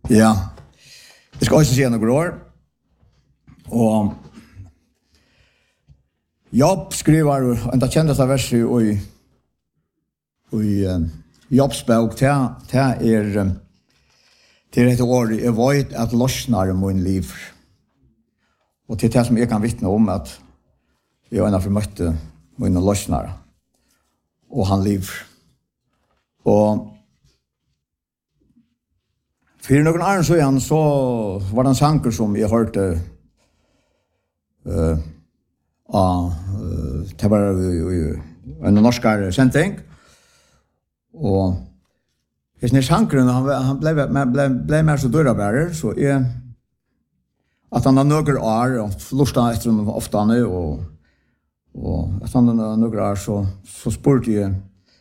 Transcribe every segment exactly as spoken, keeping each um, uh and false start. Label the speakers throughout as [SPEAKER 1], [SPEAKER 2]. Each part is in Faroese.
[SPEAKER 1] Ja, jeg skal også si noen år. Og Jobb skriver, og det kjentes av verset i, i uh, Jobbs bok, det er til et år, jeg vet at løsner min liv. Og til det som jeg kan vittne om, at jeg har for møtte mine løsner, og han liv. Og for noen år så igjen, så var det en sanger som jeg hørte uh, av uh, det var uh, en norskere sending. Og hvis sangeren, han, han ble, ble, ble mer så dørabærer, så jeg, at han har noen år, og lustet etter ham ofte, og, og at han har noen år, så, så spurte jeg,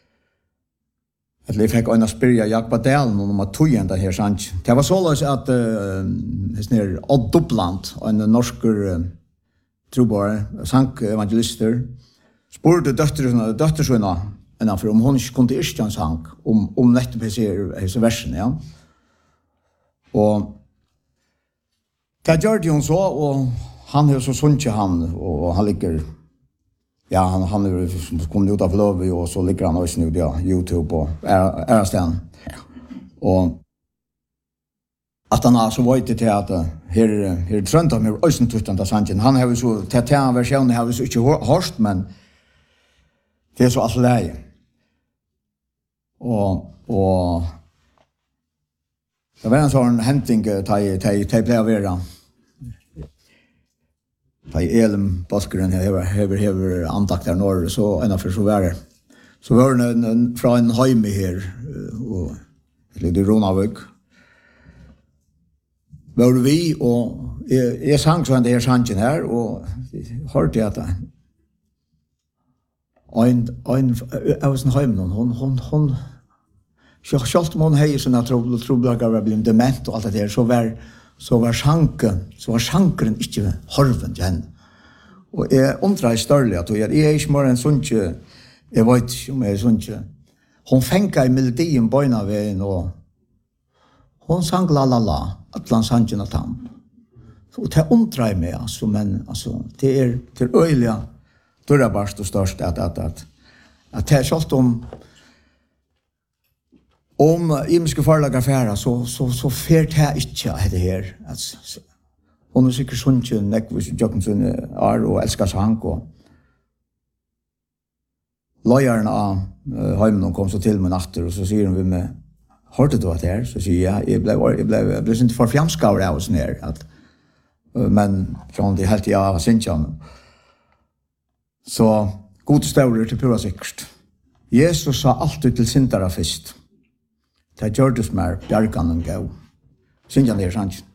[SPEAKER 1] at jeg fikk øyne spyrja Jakob Adelen om at tog igjen det her sang. Det var så løs at uh, Odd Dupland, en norsker uh, trobare, sang-evangelister, spurte døttersønna innanfor om hun ikke kunne ikke en sang, om, om nettopp disse versene, ja. Og det gjør de hun så, og han er så sunt til han, og han ligger, ja, han, han er kommet ut av Løve, og så ligger han også nu, ja, YouTube og Ærestein. Og at han har så vært til at her, her trønt av meg også tuttende sangen. Han har jo så, til til versjonen har vi så ikke hørt, men det er så alt leie. Og, og det var en sånn henting til jeg ble å være. Da Elm Boskeren hever hever hever andakt der norr så ena för så var det. Så var det en, en, fra en heime her og lite Ronavik. Var vi og jeg, jeg sang så den her sangen her og hørte at en en jeg var en heime hon hon hon så skalt man hej såna trouble trouble var blir dement og alt det der så var så var sanken, så var sankeren ikke horven til henne. Og jeg undrer størlig at jeg er ikke mer enn sånn ikke, jeg vet ikke om jeg er sånn ikke. Hun fengt i melodien bøyna veien, og hun sang la la la, at han sang ikke tam. Og det undrer meg, altså, men altså, det er til øyelig, dørrebarst og størst, at, at, at, at det er sånn om Om imiske forlager færa, så, så, så fer det ikke av det her. Altså, hun er sikkert sånn ikke nekvis jokken sin er og elsker sang. Og løyeren av uh, heimen kom så til med natter, og så sier hun vi med, hørte du at det her? Så sier jeg, jeg ble, jeg ble, jeg ble ikke for fjamskaver av oss ned. At, uh, men sånn, det er helt ja, av sinnsjøen. Så god støvler til pura sikkert. Jesus sa alltid til syndere først. Det gjør det som er bjergene gav. Synes jeg det er sant?